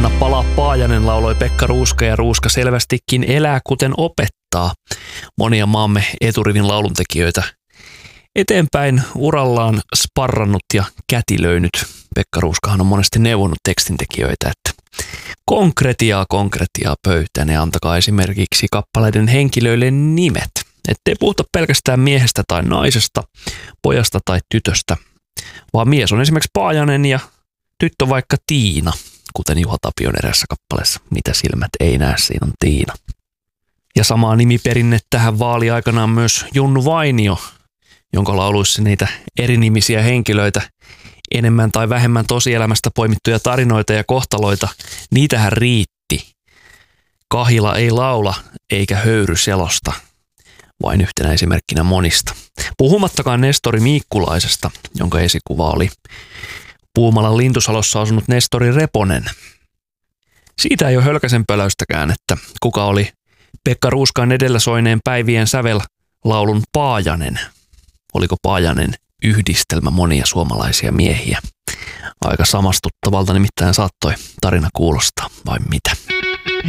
Anna palaa Paajanen, lauloi Pekka Ruuska, ja Ruuska selvästikin elää kuten opettaa monia maamme eturivin lauluntekijöitä eteenpäin urallaan sparrannut ja kätilöinyt. Pekka Ruuskahan on monesti neuvonut tekstintekijöitä, että konkretiaa pöytään ja antakaa esimerkiksi kappaleiden henkilöille nimet. Ettei puhuta pelkästään miehestä tai naisesta, pojasta tai tytöstä, vaan mies on esimerkiksi Paajanen ja tyttö vaikka Tiina, kuten Juha Tapion erässä kappaleessa. Mitä silmät ei näe, siinä on Tiina. Ja samaa nimiperinnettähän vaali aikanaan myös Junnu Vainio, jonka lauluissa niitä erinimisiä henkilöitä, enemmän tai vähemmän tosielämästä poimittuja tarinoita ja kohtaloita, niitähän riitti. Kahila ei laula eikä höyry selosta, vain yhtenä esimerkkinä monista. Puhumattakaan Nestori Miikkulaisesta, jonka esikuva oli Puumalan Lintusalossa asunut Nestori Reponen. Siitä ei ole hölkäsen pöläystäkään, että kuka oli Pekka Ruuskaan edellä soineen päivien sävel-laulun Paajanen. Oliko Paajanen yhdistelmä monia suomalaisia miehiä? Aika samastuttavalta nimittäin saattoi tarina kuulostaa, vai mitä?